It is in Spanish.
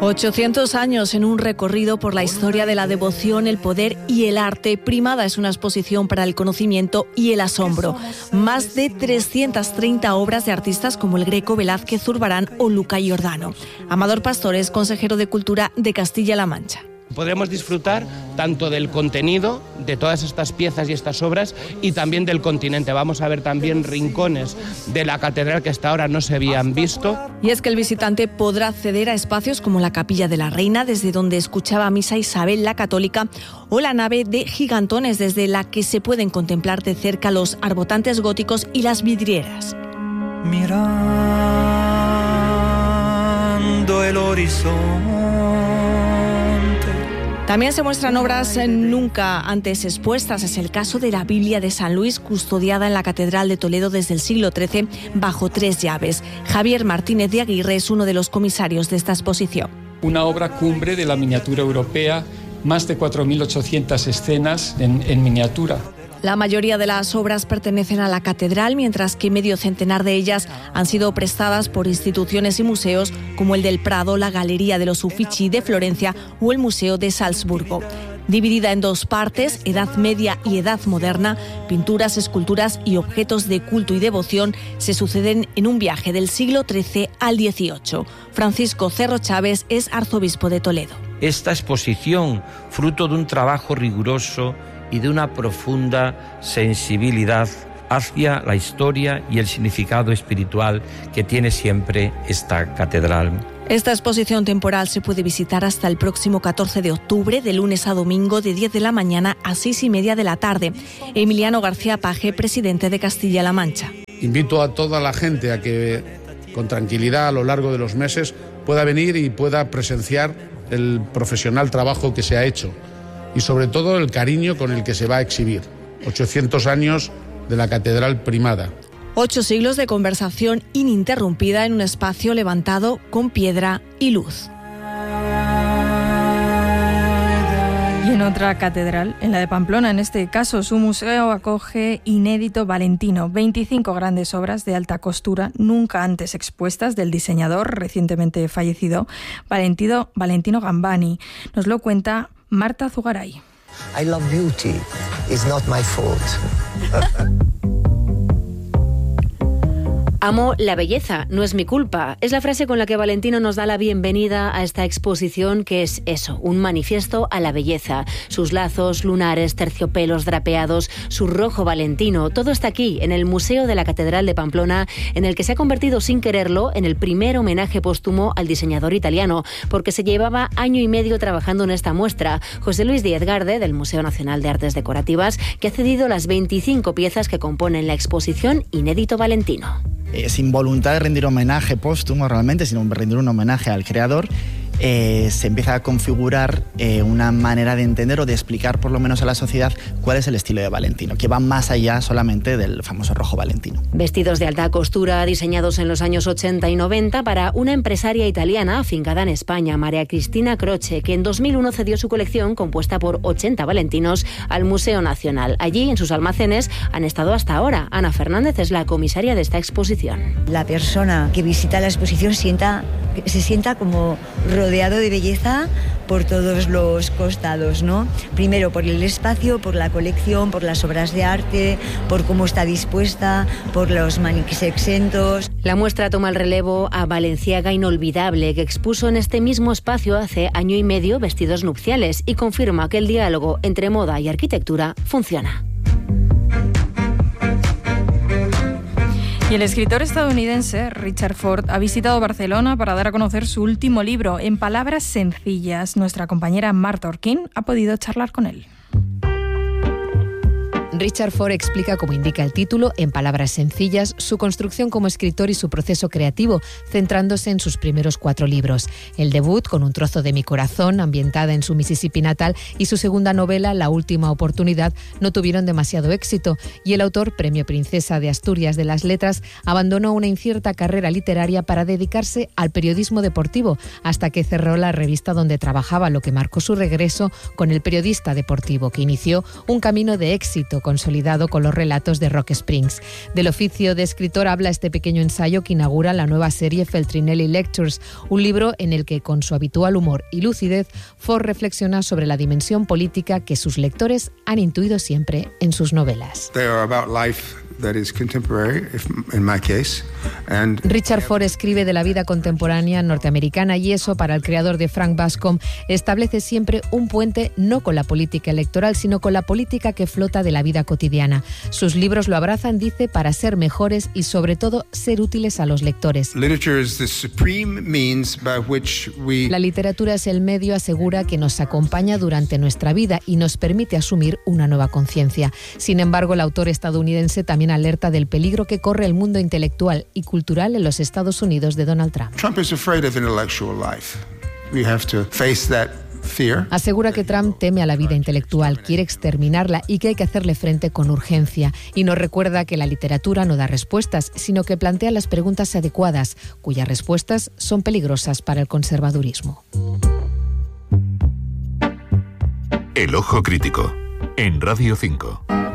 800 años en un recorrido por la historia de la devoción, el poder y el arte. Primada es una exposición para el conocimiento y el asombro. Más de 330 obras de artistas como El Greco, Velázquez, Zurbarán o Luca Giordano. Amador Pastores, consejero de Cultura de Castilla-La Mancha. Podremos disfrutar tanto del contenido de todas estas piezas y estas obras y también del continente. Vamos a ver también rincones de la catedral que hasta ahora no se habían visto. Y es que el visitante podrá acceder a espacios como la Capilla de la Reina, desde donde escuchaba misa Isabel la Católica, o la nave de Gigantones, desde la que se pueden contemplar de cerca los arbotantes góticos y las vidrieras. Mirando el horizonte. También se muestran obras nunca antes expuestas. Es el caso de la Biblia de San Luis, custodiada en la Catedral de Toledo desde el siglo XIII bajo 3 llaves. Javier Martínez de Aguirre es uno de los comisarios de esta exposición. Una obra cumbre de la miniatura europea, más de 4.800 escenas en miniatura. La mayoría de las obras pertenecen a la catedral, mientras que medio centenar de ellas han sido prestadas por instituciones y museos como el del Prado, la Galería de los Uffizi de Florencia o el Museo de Salzburgo. Dividida en 2 partes, Edad Media y Edad Moderna, pinturas, esculturas y objetos de culto y devoción se suceden en un viaje del siglo XIII al XVIII. Francisco Cerro Chávez es arzobispo de Toledo. Esta exposición, fruto de un trabajo riguroso y de una profunda sensibilidad hacia la historia y el significado espiritual que tiene siempre esta catedral. Esta exposición temporal se puede visitar hasta el próximo 14 de octubre, de lunes a domingo, de 10 de la mañana a 6:30 de la tarde. Emiliano García Paje, presidente de Castilla-La Mancha. Invito a toda la gente a que, con tranquilidad, a lo largo de los meses, pueda venir y pueda presenciar el profesional trabajo que se ha hecho y sobre todo el cariño con el que se va a exhibir. 800 años de la Catedral Primada. 8 siglos de conversación ininterrumpida en un espacio levantado con piedra y luz. Y en otra catedral, en la de Pamplona, en este caso, su museo acoge Inédito Valentino, 25 grandes obras de alta costura nunca antes expuestas del diseñador recientemente fallecido, Valentino Gambani. Nos lo cuenta Marta Zugaray. I love beauty. It's not my fault. Amo la belleza, no es mi culpa. Es la frase con la que Valentino nos da la bienvenida a esta exposición, que es eso, un manifiesto a la belleza. Sus lazos, lunares, terciopelos drapeados, su rojo valentino, todo está aquí, en el Museo de la Catedral de Pamplona, en el que se ha convertido sin quererlo en el primer homenaje póstumo al diseñador italiano, porque se llevaba año y medio trabajando en esta muestra. José Luis Díez Garde, del Museo Nacional de Artes Decorativas, que ha cedido las 25 piezas que componen la exposición Inédito Valentino. Sin voluntad de rendir homenaje póstumo realmente, sino rendir un homenaje al creador, se empieza a configurar una manera de entender o de explicar por lo menos a la sociedad cuál es el estilo de Valentino, que va más allá solamente del famoso rojo Valentino. Vestidos de alta costura diseñados en los años 80 y 90 para una empresaria italiana afincada en España, María Cristina Croce, que en 2001 cedió su colección compuesta por 80 Valentinos al Museo Nacional. Allí, en sus almacenes, han estado hasta ahora. Ana Fernández es la comisaria de esta exposición. La persona que visita la exposición se sienta como rodeado de belleza por todos los costados, ¿no? Primero por el espacio, por la colección, por las obras de arte, por cómo está dispuesta, por los maniquíes exentos. La muestra toma el relevo a Balenciaga Inolvidable, que expuso en este mismo espacio hace año y medio vestidos nupciales, y confirma que el diálogo entre moda y arquitectura funciona. Y el escritor estadounidense Richard Ford ha visitado Barcelona para dar a conocer su último libro, En palabras sencillas. Nuestra compañera Marta Orquín ha podido charlar con él. Richard Ford explica, como indica el título, en palabras sencillas, su construcción como escritor y su proceso creativo, centrándose en sus primeros 4 libros. El debut, Con un trozo de mi corazón, ambientada en su Mississippi natal, y su segunda novela, La última oportunidad, no tuvieron demasiado éxito, y el autor, Premio Princesa de Asturias de las Letras, abandonó una incierta carrera literaria para dedicarse al periodismo deportivo, hasta que cerró la revista donde trabajaba, lo que marcó su regreso con El Periodista Deportivo, que inició un camino de éxito con consolidado con los relatos de Rock Springs. Del oficio de escritor habla este pequeño ensayo que inaugura la nueva serie Feltrinelli Lectures, un libro en el que, con su habitual humor y lucidez, Ford reflexiona sobre la dimensión política que sus lectores han intuido siempre en sus novelas. Richard Ford escribe de la vida contemporánea norteamericana y eso, para el creador de Frank Bascom, establece siempre un puente no con la política electoral, sino con la política que flota de la vida cotidiana. Sus libros lo abrazan, dice, para ser mejores y sobre todo ser útiles a los lectores. La literatura es el medio, asegura, que nos acompaña durante nuestra vida y nos permite asumir una nueva conciencia. Sin embargo, el autor estadounidense también alerta del peligro que corre el mundo intelectual y cultural en los Estados Unidos de Donald Trump. Asegura que Trump teme a la vida intelectual, quiere exterminarla y que hay que hacerle frente con urgencia. Y nos recuerda que la literatura no da respuestas, sino que plantea las preguntas adecuadas, cuyas respuestas son peligrosas para el conservadurismo. El Ojo Crítico, en Radio 5.